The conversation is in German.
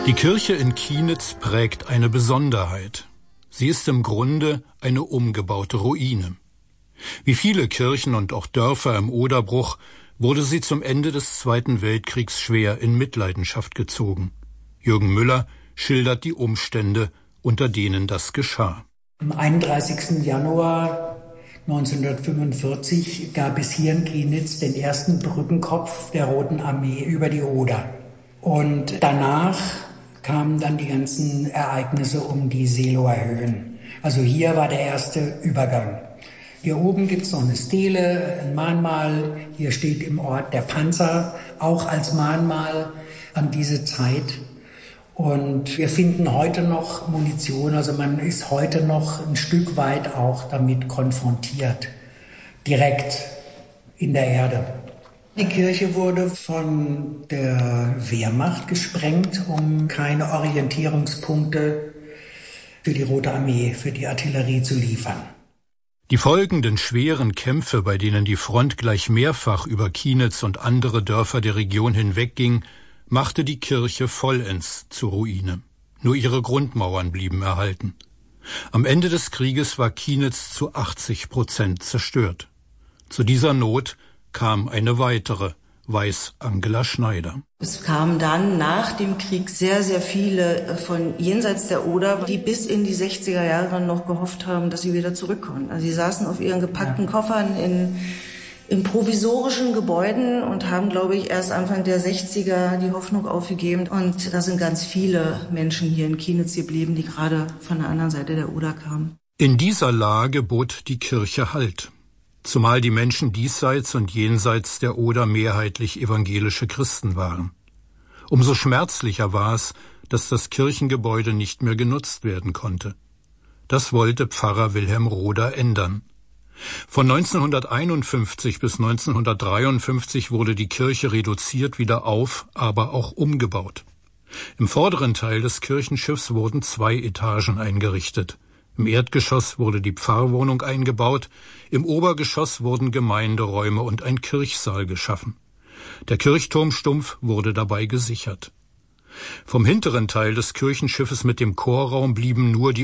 Die Kirche in Kienitz prägt eine Besonderheit. Sie ist im Grunde eine umgebaute Ruine. Wie viele Kirchen und auch Dörfer im Oderbruch wurde sie zum Ende des Zweiten Weltkriegs schwer in Mitleidenschaft gezogen. Jürgen Müller schildert die Umstände, unter denen das geschah. Am 31. Januar 1945 gab es hier in Kienitz den ersten Brückenkopf der Roten Armee über die Oder. Und danach kamen dann die ganzen Ereignisse um die Seelower Höhen. Also hier war der erste Übergang. Hier oben gibt es noch eine Stele, ein Mahnmal. Hier steht im Ort der Panzer, auch als Mahnmal an diese Zeit. Und wir finden heute noch Munition, also man ist heute noch ein Stück weit auch damit konfrontiert, direkt in der Erde. Die Kirche wurde von der Wehrmacht gesprengt, um keine Orientierungspunkte für die Rote Armee, für die Artillerie zu liefern. Die folgenden schweren Kämpfe, bei denen die Front gleich mehrfach über Kienitz und andere Dörfer der Region hinwegging, machte die Kirche vollends zur Ruine. Nur ihre Grundmauern blieben erhalten. Am Ende des Krieges war Kienitz zu 80% zerstört. Zu dieser Not kam eine weitere, weiß Angela Schneider. Es kamen dann nach dem Krieg sehr, sehr viele von jenseits der Oder, die bis in die 60er Jahre noch gehofft haben, dass sie wieder zurückkommen. Also sie saßen auf ihren gepackten Koffern in provisorischen Gebäuden und haben, glaube ich, erst Anfang der 60er die Hoffnung aufgegeben. Und da sind ganz viele Menschen hier in Kienitz geblieben, die gerade von der anderen Seite der Oder kamen. In dieser Lage bot die Kirche Halt. Zumal die Menschen diesseits und jenseits der Oder mehrheitlich evangelische Christen waren. Umso schmerzlicher war es, dass das Kirchengebäude nicht mehr genutzt werden konnte. Das wollte Pfarrer Wilhelm Roder ändern. Von 1951 bis 1953 wurde die Kirche reduziert wieder auf, aber auch umgebaut. Im vorderen Teil des Kirchenschiffs wurden 2 Etagen eingerichtet. Im Erdgeschoss wurde die Pfarrwohnung eingebaut, im Obergeschoss wurden Gemeinderäume und ein Kirchsaal geschaffen. Der Kirchturmstumpf wurde dabei gesichert. Vom hinteren Teil des Kirchenschiffes mit dem Chorraum blieben nur die